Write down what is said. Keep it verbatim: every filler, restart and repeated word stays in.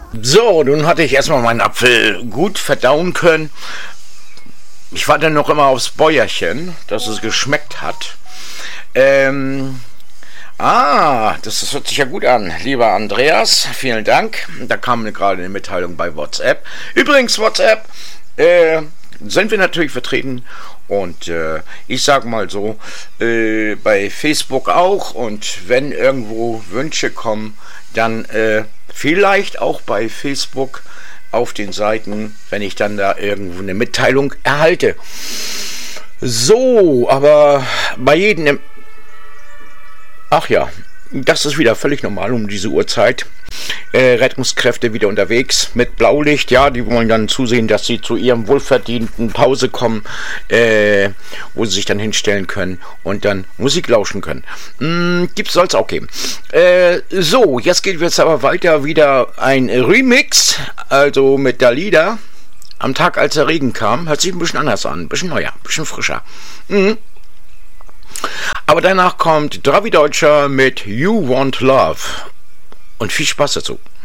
So, nun hatte ich erstmal meinen Apfel gut verdauen können. Ich war dann noch immer aufs Bäuerchen, dass es geschmeckt hat. Ähm, ah, das, das hört sich ja gut an. Lieber Andreas, vielen Dank. Da kam mir gerade eine Mitteilung bei WhatsApp. Übrigens, WhatsApp, äh, sind wir natürlich vertreten. Und äh, ich sag mal so, äh, bei Facebook auch. Und wenn irgendwo Wünsche kommen, dann äh, vielleicht auch bei Facebook auf den Seiten, wenn ich dann da irgendwo eine Mitteilung erhalte. So, aber bei jedem... Ach ja, das ist wieder völlig normal um diese Uhrzeit. Äh, Rettungskräfte wieder unterwegs mit Blaulicht. Ja, die wollen dann zusehen, dass sie zu ihrem wohlverdienten Pause kommen, äh, wo sie sich dann hinstellen können und dann Musik lauschen können. Hm, gibt's, soll's auch geben. Äh, so, jetzt geht jetzt aber weiter wieder ein Remix, also mit Dalida. Am Tag, als der Regen kam, hört sich ein bisschen anders an, ein bisschen neuer, ein bisschen frischer. Mhm. Aber danach kommt Dravi Deutscher mit You Want Love. Und viel Spaß dazu.